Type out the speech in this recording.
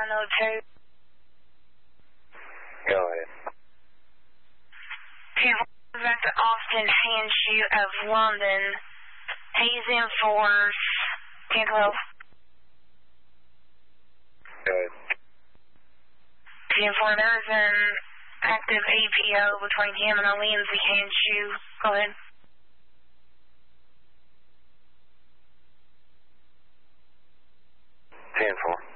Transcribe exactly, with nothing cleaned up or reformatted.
oh two. Go ahead. ten four, back to Austin, Hanshoe of London. He's in force. ten twelve. Go ahead. ten four, there's an active A P O between him and a Lindsay Hanshoe. Go ahead. ten four.